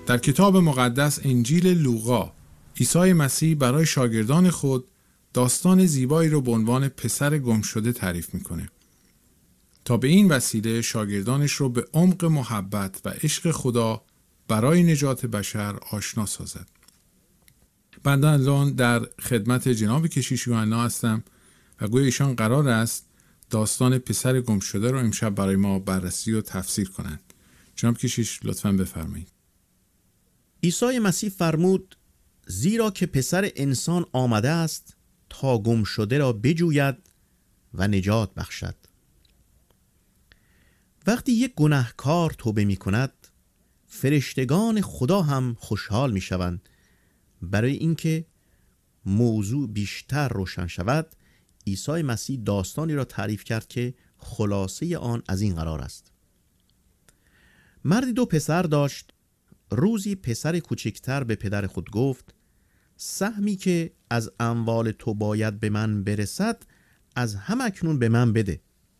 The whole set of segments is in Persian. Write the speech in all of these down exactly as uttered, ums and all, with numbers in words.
در کتاب مقدس انجیل لوقا، عیسی مسیح برای شاگردان خود داستان زیبایی رو به عنوان پسر گم شده تعریف میکنه تا به این وسیله شاگردانش رو به عمق محبت و عشق خدا برای نجات بشر آشنا سازد. بنده الان در خدمت جناب کشیش یوحنا هستم و گویا ایشان قرار است داستان پسر گم شده رو امشب برای ما بررسی و تفسیر کنند. جناب کشیش لطفاً بفرمایید. عیسی مسیح فرمود: زیرا که پسر انسان آمده است تا گم شده را بجوید و نجات بخشد. وقتی یک گناهکار توبه می کند، فرشتگان خدا هم خوشحال می شوند. برای اینکه موضوع بیشتر روشن شود، عیسی مسیح داستانی را تعریف کرد که خلاصه آن از این قرار است. مردی دو پسر داشت. روزی پسر کوچکتر به پدر خود گفت: سهمی که از اموال تو باید به من برسد از هم اکنون به من بده.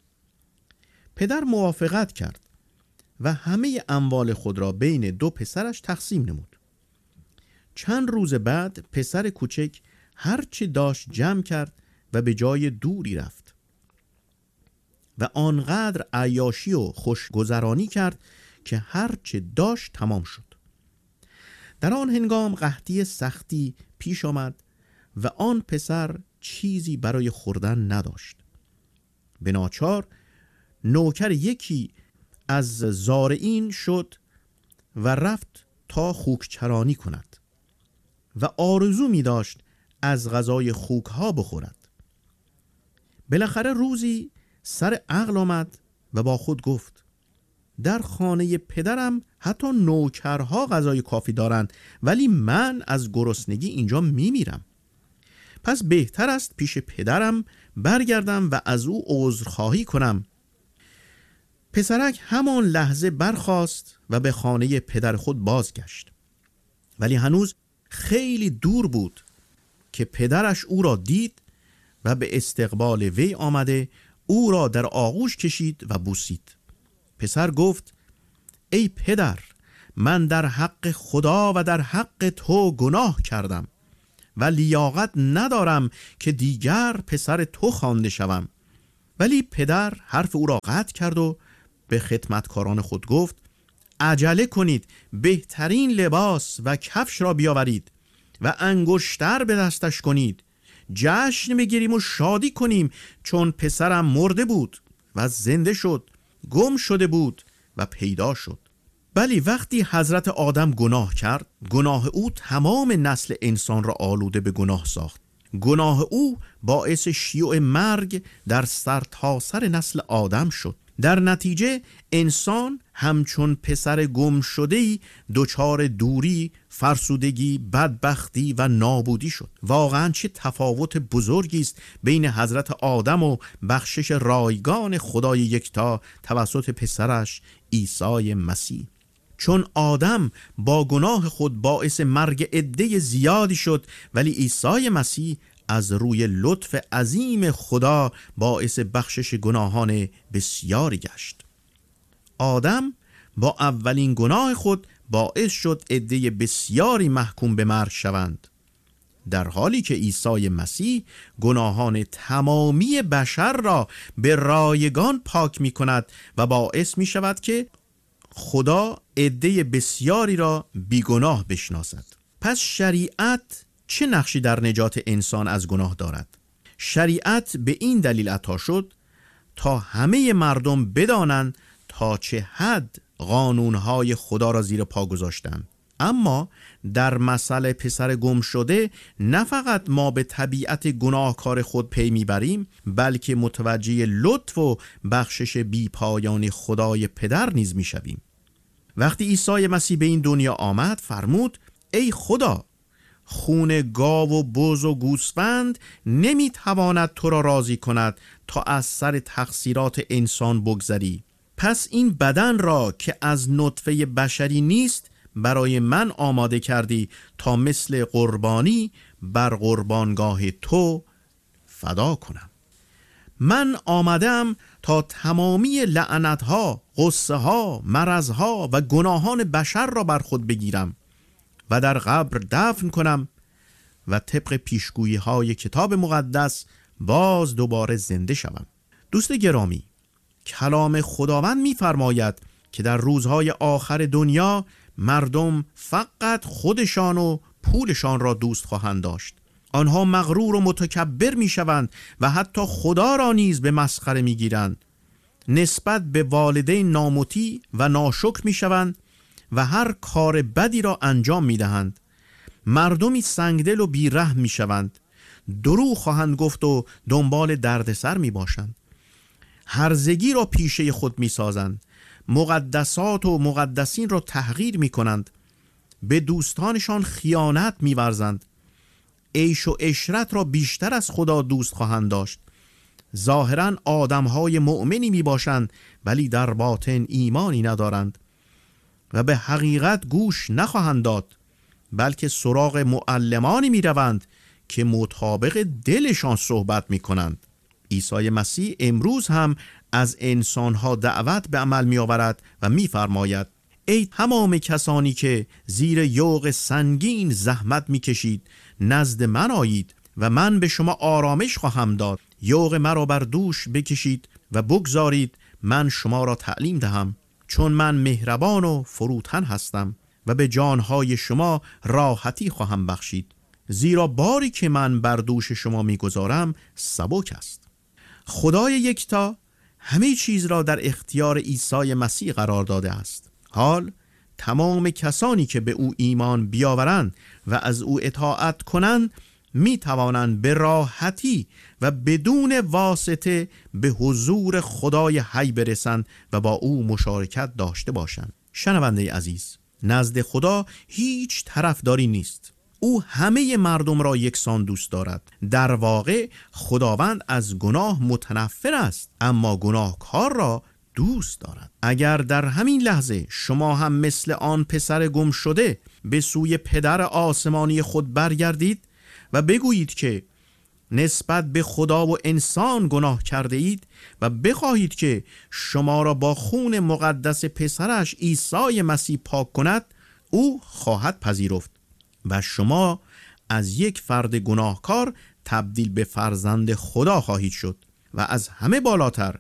پدر موافقت کرد و همه اموال خود را بین دو پسرش تقسیم نمود. چند روز بعد پسر کوچک هر چه داشت جمع کرد و به جای دوری رفت و آنقدر عیاشی و خوشگذرانی کرد که هر چه داشت تمام شد. در آن هنگام قحطی سختی پیش آمد و آن پسر چیزی برای خوردن نداشت. به ناچار نوکر یکی از زارعین شد و رفت تا خوکچرانی کند و آرزو می داشت از غذای خوک ها بخورد. بالاخره روزی سر عقل آمد و با خود گفت: در خانه پدرم حتی نوکرها غذای کافی دارند، ولی من از گرسنگی اینجا می میرم. پس بهتر است پیش پدرم برگردم و از او عذرخواهی کنم. پسرک همان لحظه برخاست و به خانه پدر خود بازگشت، ولی هنوز خیلی دور بود که پدرش او را دید و به استقبال وی آمده او را در آغوش کشید و بوسید. پسر گفت: ای پدر، من در حق خدا و در حق تو گناه کردم و لیاقت ندارم که دیگر پسر تو خوانده شوم. ولی پدر حرف او را قطع کرد و به خدمتکاران خود گفت: عجله کنید، بهترین لباس و کفش را بیاورید و انگشتر به دستش کنید. جشن بگیریم و شادی کنیم، چون پسرم مرده بود و زنده شد، گم شده بود و پیدا شد. بلی وقتی حضرت آدم گناه کرد، گناه او تمام نسل انسان را آلوده به گناه ساخت. گناه او باعث شیوع مرگ در سرتاسر نسل آدم شد. در نتیجه انسان همچون پسر گم شده‌ای دچار دوری، فرسودگی، بدبختی و نابودی شد. واقعا چه تفاوت بزرگی است بین حضرت آدم و بخشش رایگان خدای یکتا توسط پسرش عیسی مسیح. چون آدم با گناه خود باعث مرگ عده زیادی شد، ولی عیسی مسیح از روی لطف عظیم خدا باعث بخشش گناهان بسیاری گشت. آدم با اولین گناه خود باعث شد عده بسیاری محکوم به مرگ شوند، در حالی که عیسی مسیح گناهان تمامی بشر را به رایگان پاک می کند و باعث می شود که خدا عده بسیاری را بیگناه بشناسد. پس شریعت چه نقشی در نجات انسان از گناه دارد؟ شریعت به این دلیل عطا شد تا همه مردم بدانند تا چه حد قانونهای خدا را زیر پا گذاشتند. اما در مسئله پسر گم شده نه فقط ما به طبیعت گناهکار خود پی میبریم، بلکه متوجه لطف و بخشش بی پایان خدای پدر نیز میشویم. وقتی عیسی مسیح به این دنیا آمد فرمود: ای خدا، خون گاو و بز و گوسفند نمیتواند تو را راضی کند تا از سر تقصیرات انسان بگذری. پس این بدن را که از نطفه بشری نیست برای من آماده کردی تا مثل قربانی بر قربانگاه تو فدا کنم. من آمدم تا تمامی لعنتها، غصه ها، مرض ها و گناهان بشر را بر خود بگیرم و در قبر دفن کنم و طبق پیشگویی های کتاب مقدس باز دوباره زنده شوم. دوست گرامی، کلام خداوند می‌فرماید که در روزهای آخر دنیا مردم فقط خودشان و پولشان را دوست خواهند داشت. آنها مغرور و متکبر می‌شوند و حتی خدا را نیز به مسخره می‌گیرند. نسبت به والدین نامطیع و ناشکر می‌شوند و هر کار بدی را انجام می‌دهند. مردمی سنگدل و بی‌رحم می‌شوند. دروغ خواهند گفت و دنبال دردسر می‌باشند. هرزگی را پیشه خود می‌سازند. مقدسات و مقدسین را تحقیر می‌کنند. به دوستانشان خیانت می‌ورزند. عیش و عشرت را بیشتر از خدا دوست خواهند داشت. ظاهراً آدم‌های مؤمنی میباشند ولی در باطن ایمانی ندارند و به حقیقت گوش نخواهند داد، بلکه سراغ معلمانی میروند که مطابق دلشان صحبت میکنند. عیسی مسیح امروز هم از انسانها دعوت به عمل میآورد و میفرماید: ای تمام کسانی که زیر یوغ سنگین زحمت میکشید، نزد من آیید و من به شما آرامش خواهم داد. یوغ مرا بر دوش بکشید و بگذارید من شما را تعلیم دهم، چون من مهربان و فروتن هستم و به جانهای شما راحتی خواهم بخشید، زیرا باری که من بر دوش شما میگذارم سبک است. خدای یکتا همه چیز را در اختیار عیسی مسیح قرار داده است. حال تمام کسانی که به او ایمان بیاورند و از او اطاعت کنند می توانند به راحتی و بدون واسطه به حضور خدای حی برسند و با او مشارکت داشته باشند. شنونده عزیز، نزد خدا هیچ طرفداری نیست. او همه مردم را یکسان دوست دارد. در واقع خداوند از گناه متنفر است، اما گناهکار را دوست دارد. اگر در همین لحظه شما هم مثل آن پسر گم شده به سوی پدر آسمانی خود برگردید و بگویید که نسبت به خدا و انسان گناه کرده اید و بخواهید که شما را با خون مقدس پسرش عیسی مسیح پاک کند، او خواهد پذیرفت و شما از یک فرد گناهکار تبدیل به فرزند خدا خواهید شد و از همه بالاتر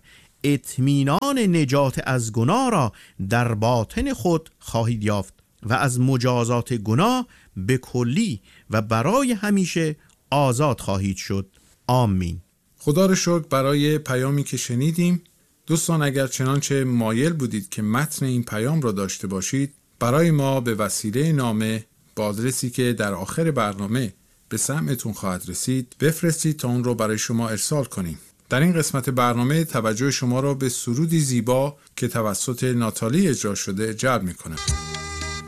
اطمینان نجات از گناه را در باطن خود خواهید یافت و از مجازات گناه به کلی و برای همیشه آزاد خواهید شد. آمین. خدا را شکر برای پیامی که شنیدیم. دوستان، اگر چنانچه مایل بودید که متن این پیام را داشته باشید، برای ما به وسیله نامه با آدرسی که در آخر برنامه به سمعتون خواهد رسید بفرستید تا اون رو برای شما ارسال کنیم. در این قسمت برنامه توجه شما را به سرودی زیبا که توسط ناتالی اجرا شده جلب می‌کنم.